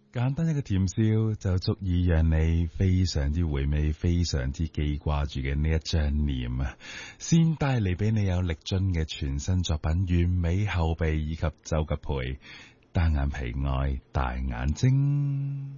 簡單一個甜笑就足以讓你非常之回味、非常之記掛住嘅呢一張臉啊！先帶嚟俾你有力臻嘅全新作品《完美後備》以及周吉培單眼皮愛大眼睛。